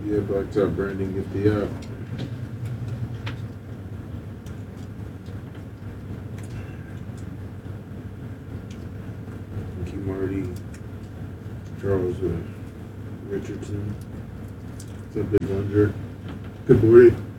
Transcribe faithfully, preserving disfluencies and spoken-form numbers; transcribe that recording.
Yeah, Blacktop Branding, get the app. Thank you, Marty. Charles uh, Richardson. What's up, Big Wonder? Good morning.